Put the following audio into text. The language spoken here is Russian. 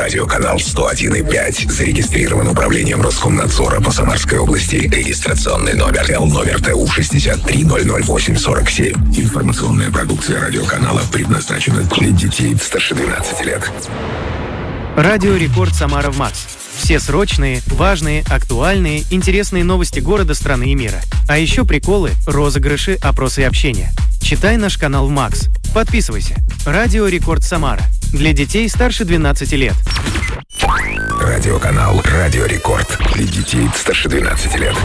Радиоканал 101,5 зарегистрирован управлением Роскомнадзора по Самарской области. Регистрационный номер Л-номер ТУ 63-008-47. Информационная продукция радиоканала предназначена для детей старше 12 лет. Радио Рекорд Самара в МАКС. Все срочные, важные, актуальные, интересные новости города, страны и мира. А еще приколы, розыгрыши, опросы и общение. Читай наш канал в МАКС. Подписывайся. Радио Рекорд Самара. Для детей старше 12 лет. Радиоканал Радио Рекорд. Для детей старше 12 лет.